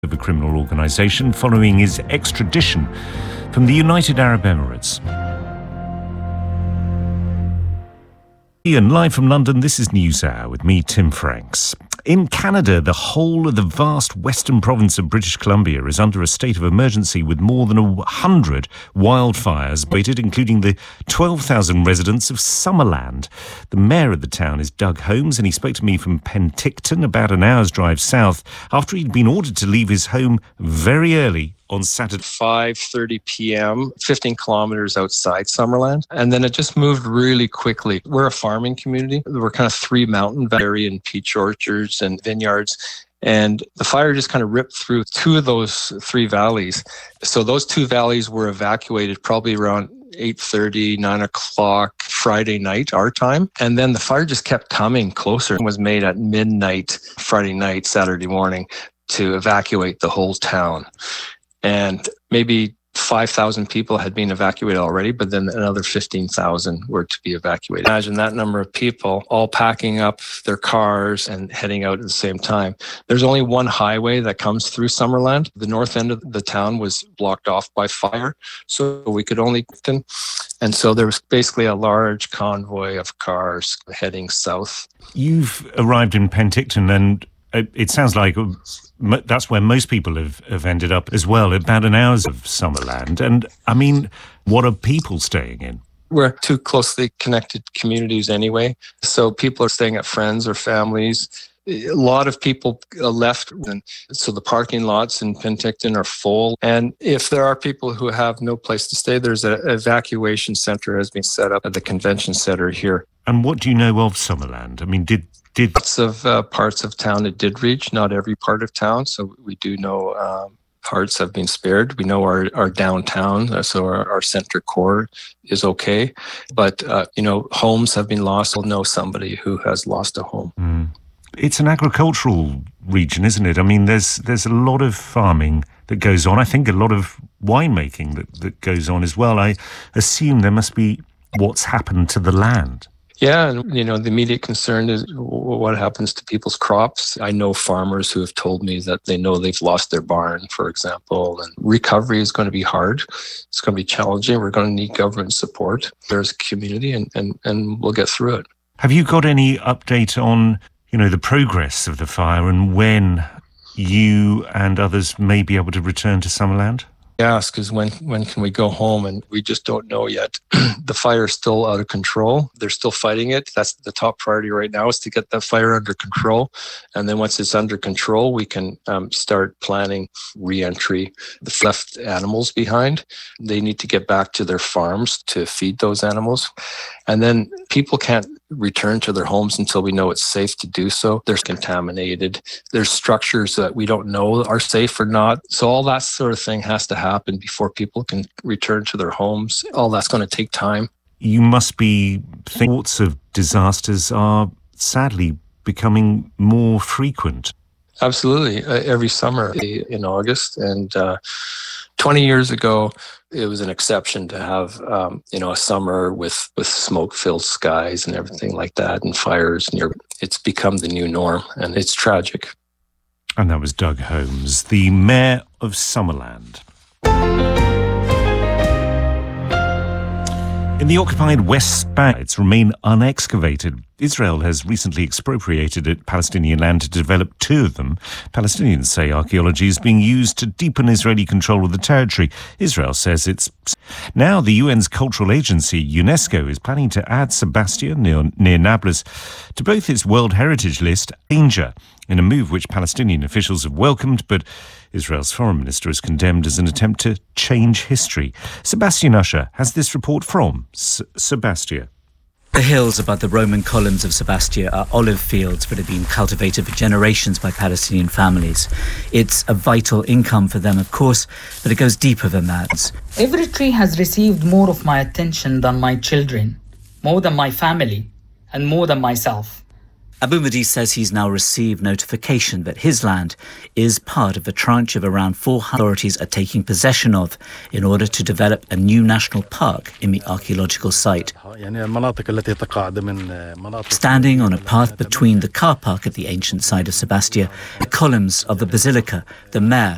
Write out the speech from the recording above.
of a criminal organisation following his extradition from the United Arab Emirates. Ian, live from London, this is NewsHour with me, Tim Franks. In Canada, the whole of the vast western province of British Columbia is under a state of emergency with more than 100 wildfires, including the 12,000 residents of Summerland. The mayor of the town is Doug Holmes, and he spoke to me from Penticton, about an hour's drive south, after he'd been ordered to leave his home very early on Saturday. 5:30 p.m., 15 kilometers outside Summerland. And then it just moved really quickly. We're a farming community. There were kind of three mountain valleys and peach orchards and vineyards. And the fire just kind of ripped through two of those three valleys. So those two valleys were evacuated probably around 8:30, 9 o'clock Friday night, our time. And then the fire just kept coming closer. It was made at midnight, Friday night, Saturday morning, to evacuate the whole town. And maybe 5,000 people had been evacuated already, but then another 15,000 were to be evacuated. Imagine that number of people all packing up their cars and heading out at the same time. There's only one highway that comes through Summerland. The north end of the town was blocked off by fire, so we could only... And so there was basically a large convoy of cars heading south. You've arrived in Penticton, and it sounds like that's where most people have ended up as well, about an hour of Summerland. And, I mean, what are people staying in? We're two closely connected communities anyway, so people are staying at friends or families. A lot of people left, and so the parking lots in Penticton are full. And if there are people who have no place to stay, there's an evacuation center has been set up at the convention center here. And what do you know of Summerland? I mean, did lots of parts of town it did reach, not every part of town. So we do know parts have been spared. We know our downtown, so our center core is okay. But, homes have been lost. We'll know somebody who has lost a home. Mm. It's an agricultural region, isn't it? I mean, there's a lot of farming that goes on. I think a lot of winemaking that goes on as well. I assume there must be what's happened to the land. Yeah, and the immediate concern is what happens to people's crops. I know farmers who have told me that they know they've lost their barn, for example, and recovery is going to be hard. It's going to be challenging. We're going to need government support. There's a community, and we'll get through it. Have you got any update on, the progress of the fire and when you and others may be able to return to Summerland? Ask is when can we go home, and we just don't know yet. The fire is still out of control. They're still fighting it. That's the top priority right now, is to get that fire under control, and then once it's under control, we can start planning re-entry. The left animals behind, they need to get back to their farms to feed those animals, and then people can't return to their homes until we know it's safe to do so. They're contaminated. There's structures that we don't know are safe or not. So all that sort of thing has to happen before people can return to their homes. All that's going to take time. You must be thinking thoughts of disasters are sadly becoming more frequent. Absolutely. Every summer in August. And 20 years ago, it was an exception to have, a summer with smoke-filled skies and everything like that, and fires. It's become the new norm, and it's tragic. And that was Doug Holmes, the mayor of Summerland. In the occupied West Bank, it's remain unexcavated. Israel has recently expropriated Palestinian land to develop two of them. Palestinians say archaeology is being used to deepen Israeli control of the territory. Israel says it's... Now the UN's cultural agency, UNESCO, is planning to add Sebastia, near Nablus, to both its World Heritage List and danger, in a move which Palestinian officials have welcomed, but Israel's foreign minister has condemned as an attempt to change history. Sebastian Usher has this report from Sebastia. The hills above the Roman columns of Sebastia are olive fields that have been cultivated for generations by Palestinian families. It's a vital income for them, of course, but it goes deeper than that. Every tree has received more of my attention than my children, more than my family, and more than myself. Abu Mahdi says he's now received notification that his land is part of a tranche of around 400 authorities are taking possession of in order to develop a new national park in the archaeological site. Standing on a path between the car park at the ancient site of Sebastia, the columns of the basilica, the mayor